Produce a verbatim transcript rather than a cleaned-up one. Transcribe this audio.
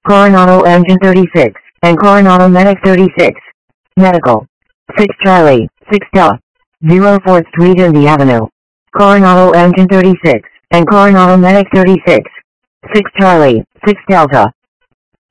Coronado Engine thirty-six, and Coronado Medic thirty-six. Medical. six Charlie, six Delta. zero fourth Street Indy Avenue. Coronado Engine thirty-six, and Coronado Medic thirty-six. six Charlie, six Delta.